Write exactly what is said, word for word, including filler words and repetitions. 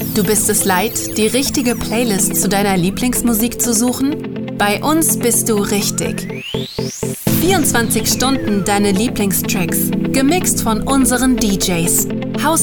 Du bist es leid, die richtige Playlist zu deiner Lieblingsmusik zu suchen? Bei uns bist du richtig. vierundzwanzig Stunden deine Lieblingstracks, gemixt von unseren D Js. House